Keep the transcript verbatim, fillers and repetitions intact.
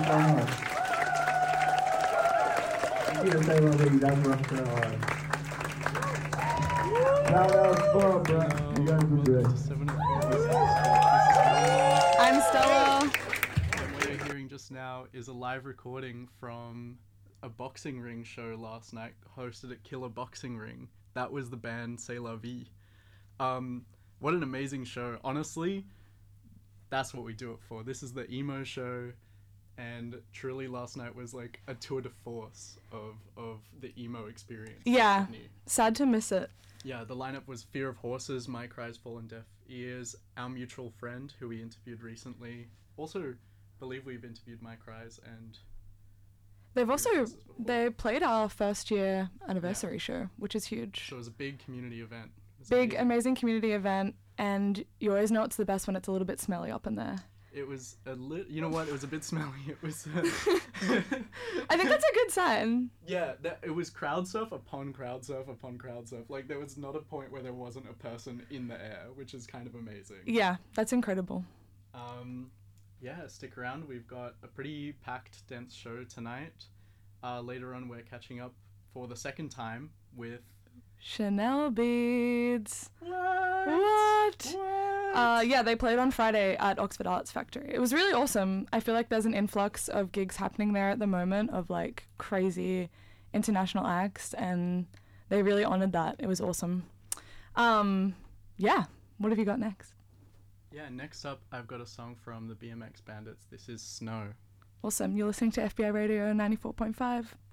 so much. Thank you to Taylor Lee, you guys rock so hard. Shout out Bob, bro. You guys were great. I'm Stella. What you're hearing just now is a live recording from a boxing ring show last night hosted at Killer Boxing Ring. That was the band C'est La Vie. Um, what an amazing show. Honestly, that's what we do it for. This is the emo show, and truly last night was like a tour de force of, of the emo experience. Yeah, sad to miss it. Yeah, the lineup was Fear of Horses, My Cries Fallen Deaf Ears, Our Mutual Friend, who we interviewed recently. Also, believe we've interviewed My Cries and... They've also, they played our first year anniversary yeah. show, which is huge. So it was a big community event. Big, amazing. amazing community event, and you always know it's the best when it's a little bit smelly up in there. It was a lit. You know what? It was a bit smelly. It was. Uh, I think that's a good sign. Yeah, that, it was crowd surf upon crowd surf upon crowd surf. Like there was not a point where there wasn't a person in the air, which is kind of amazing. Yeah, that's incredible. Um, yeah, stick around. We've got a pretty packed, dense show tonight. Uh, later on, we're catching up for the second time with Chanel Beads. What? What? What? Uh, yeah, they played on Friday at Oxford Arts Factory. It was really awesome. I feel like there's an influx of gigs happening there at the moment of like crazy international acts, and they really honoured that. It was awesome. Um, yeah, what have you got next? Yeah, next up, I've got a song from the B M X Bandits. This is Snow. Awesome. You're listening to F B I Radio ninety-four point five.